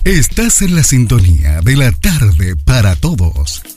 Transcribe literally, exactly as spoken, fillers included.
Estás en la sintonía de la tarde para todos.